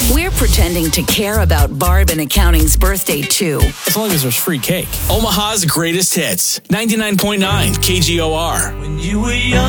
We're pretending to care about Barb and Accounting's birthday, too. As long as there's free cake. Omaha's greatest hits. 99.9 KGOR. When you were young.